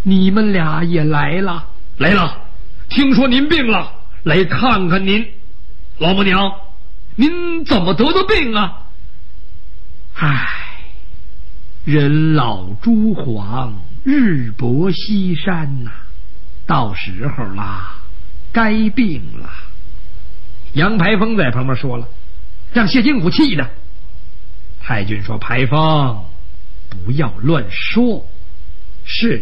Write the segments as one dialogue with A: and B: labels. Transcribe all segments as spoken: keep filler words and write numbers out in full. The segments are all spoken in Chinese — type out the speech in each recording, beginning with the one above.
A: 你们俩也来了？
B: 来了，听说您病了，来看看您。老母娘，您怎么得的病啊？
A: 唉，人老珠黄，日薄西山呐、啊，到时候啦，该病了。
B: 杨排风在旁边说了，让谢金武气的。
A: 太君说：“排风，不要乱说。是，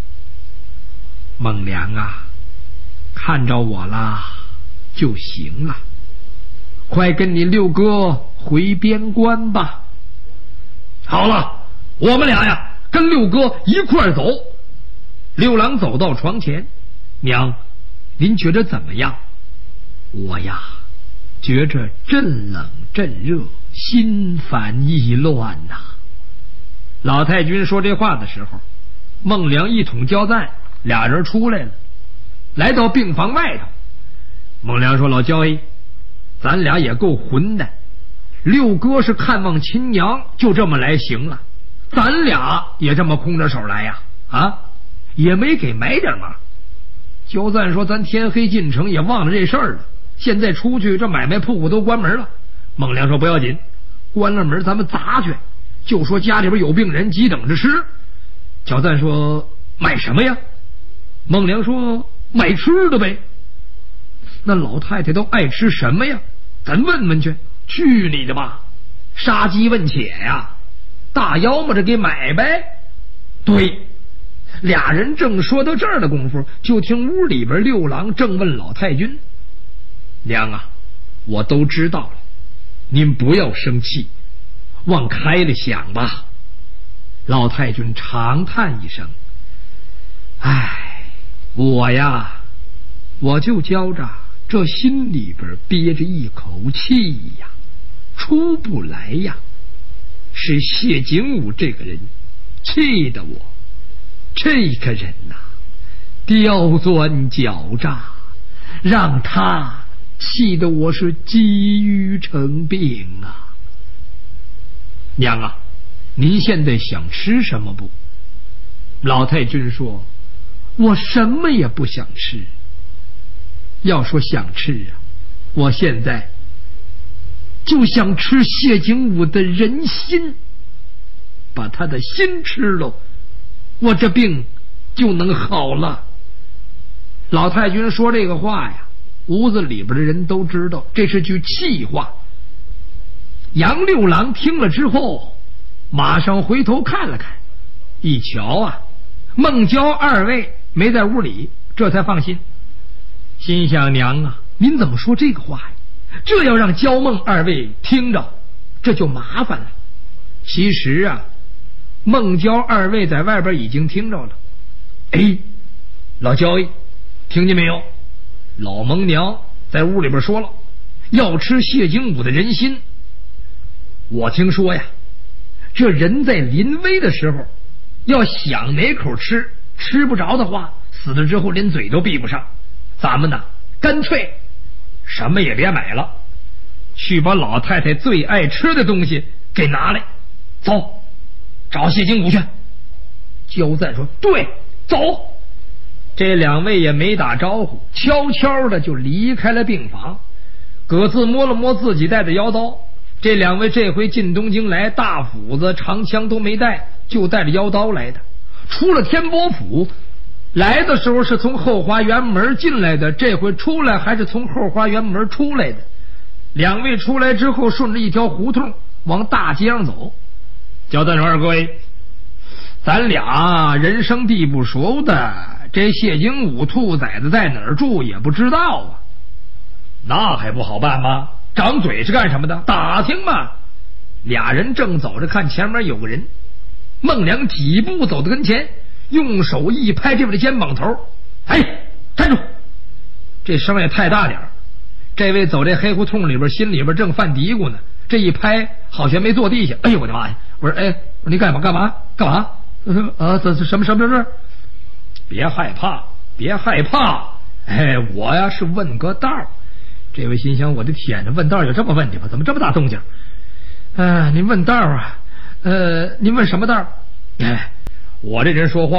A: 孟良啊，看着我啦就行了。快跟你六哥回边关吧。”
B: 好了，我们俩呀，跟六哥一块儿走。
A: 六郎走到床前，娘，您觉得怎么样？我呀，觉着阵冷阵热，心烦意乱呐、啊。老太君说这话的时候，孟良一统交赞，俩人出来了，来到病房外头。孟良说：“老焦爷，咱俩也够混的。六哥是看望亲娘，就这么来行了，咱俩也这么空着手来呀？啊，也没给买点忙。”焦赞说：“咱天黑进城也忘了这事儿了，现在出去这买卖铺户都关门了。”孟良说：“不要紧，关了门咱们砸去，就说家里边有病人急等着吃。”焦赞说：“买什么呀？”孟良说：“买吃的呗。”那老太太都爱吃什么呀？咱问问去。去你的吧，杀鸡问且呀，大妖么着给买呗。对，俩人正说到这儿的功夫，就听屋里边六郎正问老太君：“娘啊，我都知道了，您不要生气，往开了想吧。”老太君长叹一声：“唉，我呀，我就觉着这心里边憋着一口气呀，出不来呀。是谢景武这个人气得我，这个人呐、啊，刁钻狡诈，让他气得我是积郁成病啊。娘啊，您现在想吃什么不？”老太君说：“我什么也不想吃。要说想吃啊，我现在就想吃谢景武的人心，把他的心吃了，我这病就能好了。”老太君说这个话呀，屋子里边的人都知道这是句气话。杨六郎听了之后，马上回头看了看，一瞧啊，孟郊二位没在屋里，这才放心。心想：娘啊，您怎么说这个话呀？这要让焦孟二位听着，这就麻烦了。其实啊，孟郊二位在外边已经听着了。哎，老焦，听见没有？老蒙娘在屋里边说了，要吃谢景武的人心。我听说呀，这人在临危的时候，要想哪口吃，吃不着的话，死了之后连嘴都闭不上。咱们呢，干脆什么也别买了，去把老太太最爱吃的东西给拿来。走，找谢景武去。焦赞说：“对，走。”这两位也没打招呼，悄悄的就离开了病房，各自摸了摸自己带的腰刀。这两位这回进东京来，大斧子长枪都没带，就带着腰刀来的。出了天波府，来的时候是从后花园门进来的，这回出来还是从后花园门出来的。两位出来之后，顺着一条胡同往大街上走。焦赞说：“二各位，咱俩人生地不熟的，这谢景武兔崽子在哪儿住也不知道啊。”那还不好办吗？张嘴是干什么的？打听嘛。俩人正走着，看前面有个人。孟良几步走到跟前，用手一拍这位的肩膀头：“哎，站住！”这声也太大点儿。这位走这黑胡同里边，心里边正犯嘀咕呢，这一拍好像没坐地下。哎呦我的妈呀！我说：“哎，我说你干嘛干嘛干嘛？啊，这这什么什么事？”别害怕，别害怕。哎，我呀是问个道。这位心想：我的天哪，问道有这么问的吗？怎么这么大动静？呃，您问道啊？呃，您问什么道？哎，我这人说话呀，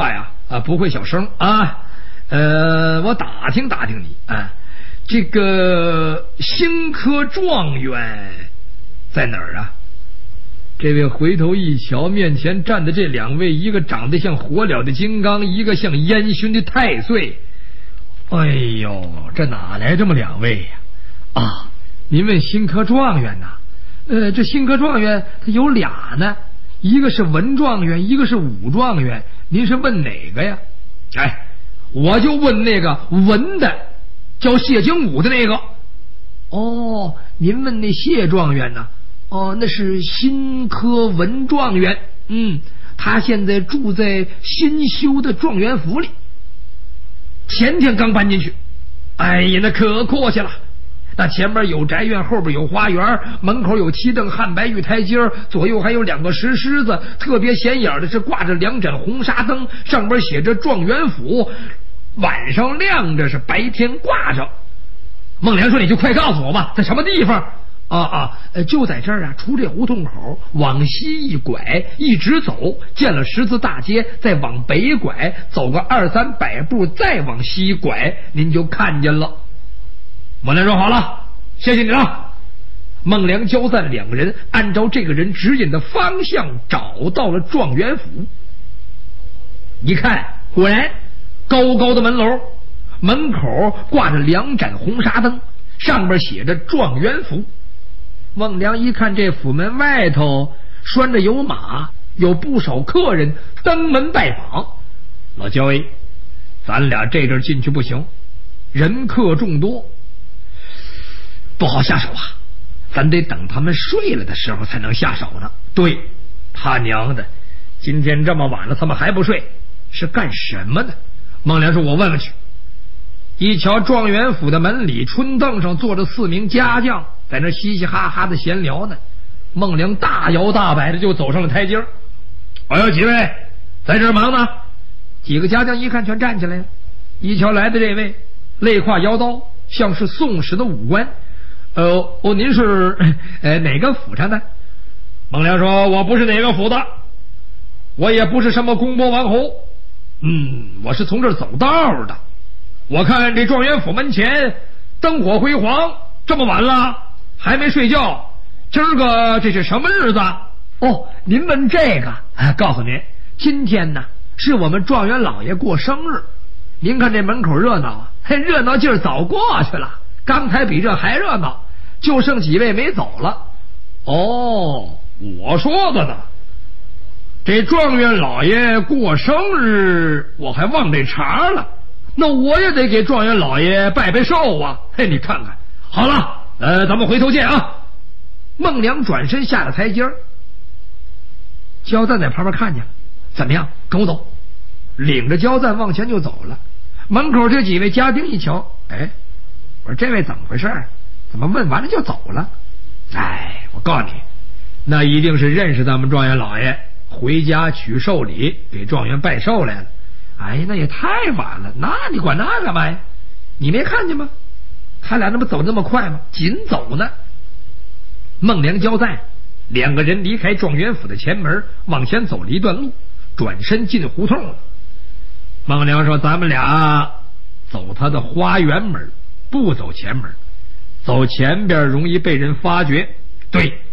A: 啊，不会小声啊。呃，我打听打听你啊，这个新科状元在哪儿啊？这位回头一瞧，面前站的这两位，一个长得像火燎的金刚，一个像烟熏的太岁。哎呦，这哪来这么两位呀？啊，您问新科状元呐？呃，这新科状元他有俩呢，一个是文状元，一个是武状元。您是问哪个呀？哎，我就问那个文的，叫谢景武的那个。哦，您问那谢状元呢？哦，那是新科文状元。嗯，他现在住在新修的状元府里，前天刚搬进去。哎呀，那可阔气了。那前面有宅院，后边有花园，门口有七凳汉白玉台阶，左右还有两个石狮子，特别显眼的是挂着两盏红纱灯，上边写着状元府，晚上亮着，是白天挂着。孟良说：“你就快告诉我吧，在什么地方？”啊啊，就在这儿啊，出这胡同口，往西一拐，一直走，见了十字大街，再往北拐，走个二三百步，再往西拐，您就看见了。孟良说：“好了，谢谢你了。”孟良、焦赞两个人按照这个人指引的方向找到了状元府。一看，果然高高的门楼，门口挂着两盏红纱灯，上边写着状元府。孟良一看，这府门外头拴着有马，有不少客人登门拜访。老焦哎，咱俩这阵进去不行，人客众多，不好下手啊，咱得等他们睡了的时候才能下手呢。对，他娘的，今天这么晚了他们还不睡，是干什么呢？孟良说：“我问问去。”一瞧，状元府的门里春凳上坐着四名家将，在那嘻嘻哈哈的闲聊呢。孟良大摇大摆的就走上了台阶。哎呦，几位在这儿忙呢？几个家将一看全站起来了。一瞧来的这位肋挎腰刀，像是宋时的武官。呃哦，您是呃哪个府上的？孟良说：“我不是哪个府的，我也不是什么公伯王侯，嗯，我是从这儿走道的。我看这状元府门前灯火辉煌，这么晚了还没睡觉，今儿个这是什么日子？”哦，您问这个，告诉您，今天呢是我们状元老爷过生日。您看这门口热闹啊，热闹劲儿早过去了，刚才比这还热闹，就剩几位没走了。哦，我说的呢，这状元老爷过生日，我还忘这茬了。那我也得给状元老爷拜拜寿啊！嘿，你看看，好了，呃，咱们回头见啊！孟良转身下了台阶儿，焦赞在旁边看见了，怎么样？跟我走，领着焦赞往前就走了。门口这几位家丁一瞧，哎，我说这位怎么回事？怎么问完了就走了？哎，我告诉你，那一定是认识咱们状元老爷，回家取寿礼，给状元拜寿来了。哎，那也太晚了，那你管那干嘛呀？你没看见吗？他俩那不走那么快吗？紧走呢。孟良、焦赞两个人离开状元府的前门，往前走了一段路，转身进胡同了。孟良说：“咱们俩走他的花园门，不走前门，走前边容易被人发觉。”对，